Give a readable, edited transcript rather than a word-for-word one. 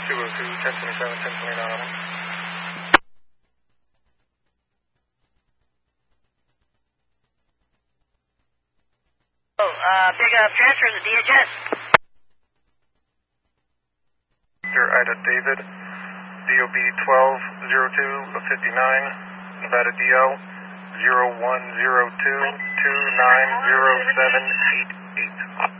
1027, 1029. Pick up transfer to DHS. Ida David, DOB 120259, Nevada DL 0102290788.